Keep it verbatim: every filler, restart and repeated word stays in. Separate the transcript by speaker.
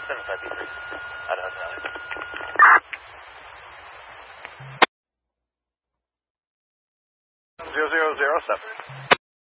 Speaker 1: seven five B three. Out of Hudson Valley. Zero zero zero seven.